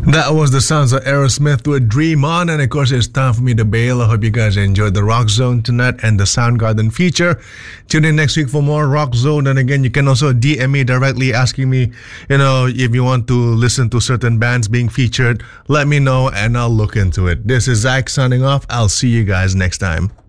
That was the sounds of Aerosmith with Dream On, and of course it's time for me to bail. I hope you guys enjoyed the Rock Zone tonight and the Soundgarden feature. Tune in next week for more Rock Zone, and again you can also DM me directly asking me, if you want to listen to certain bands being featured. Let me know and I'll look into it. This is Zach signing off. I'll see you guys next time.